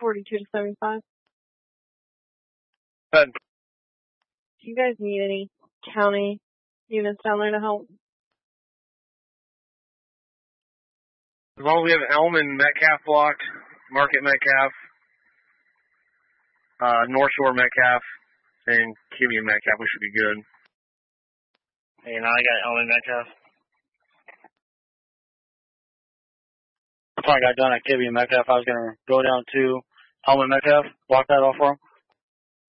42 to 75. Good. Do you guys need any county units down there to help? As long as we have Elm and Metcalf blocked, Market Metcalf, North Shore Metcalf, and Kibby and Metcalf, we should be good. And I got Elm and Metcalf. Before I got done at Kibby and Metcalf, I was going to go down to Elm and Metcalf, block that off for him.